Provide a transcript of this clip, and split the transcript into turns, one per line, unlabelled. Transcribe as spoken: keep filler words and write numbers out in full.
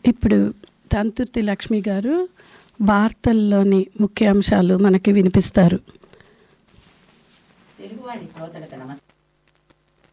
ఇప్పుడు తంతుర్తి లక్ష్మి గారు వార్తల్లోని ముఖ్యాంశాలు మనకి వినిపిస్తారు.
తెలుగువాణి శ్రోతలకు నమస్కారం.